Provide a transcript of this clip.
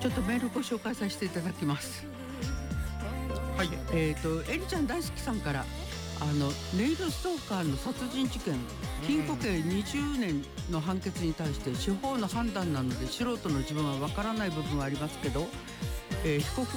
ちょっとメールご紹介させていただきます。 はい。 エリちゃん大好きさんから、ネイルストーカーの殺人事件、禁錮刑20年の判決に対して司法の判断なので素人の自分はわからない部分はありますけど、被告